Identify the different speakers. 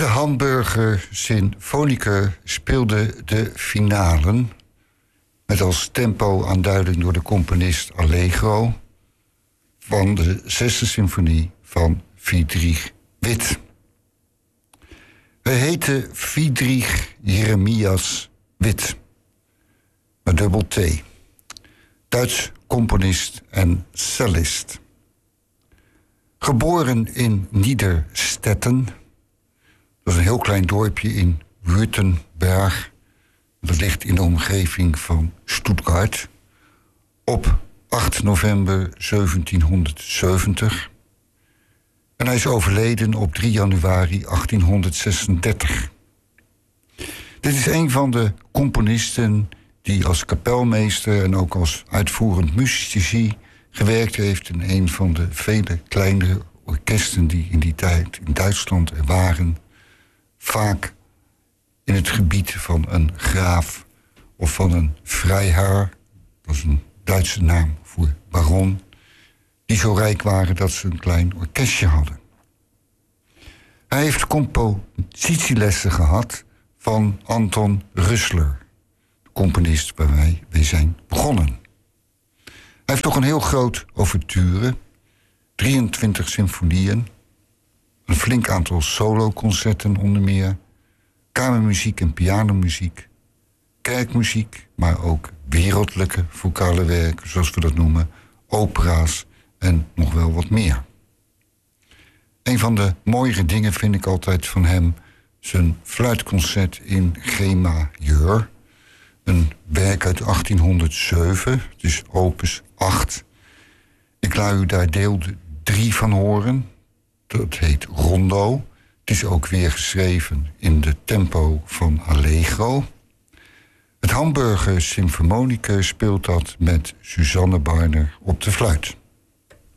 Speaker 1: De Hamburger Symfonieker speelde de finalen met als tempo aanduiding door de componist Allegro van de 6e symfonie van Friedrich Witt. Hij heette Friedrich Jeremias Witt, met dubbel T. Duits componist en cellist. Geboren in Niederstetten, dat is een heel klein dorpje in Württemberg. Dat ligt in de omgeving van Stuttgart. Op 8 november 1770. En hij is overleden op 3 januari 1836. Dit is een van de componisten die als kapelmeester en ook als uitvoerend muzici gewerkt heeft in een van de vele kleinere orkesten die in die tijd in Duitsland er waren. Vaak in het gebied van een graaf of van een Freiherr, dat is een Duitse naam voor baron, die zo rijk waren dat ze een klein orkestje hadden. Hij heeft compositielessen gehad van Anton Rüssler, de componist waar wij zijn begonnen. Hij heeft toch een heel groot ouverture, 23 symfonieën, een flink aantal soloconcerten onder meer, kamermuziek en pianomuziek, kerkmuziek, maar ook wereldlijke vocale werken, zoals we dat noemen, opera's en nog wel wat meer. Een van de mooiere dingen vind ik altijd van hem zijn fluitconcert in G majeur. Een werk uit 1807, het is opus 8. Ik laat u daar deel 3 van horen. Dat heet Rondo. Het is ook weer geschreven in de tempo van Allegro. Het Hamburger Symfonieker speelt dat met Suzanne Barner op de fluit.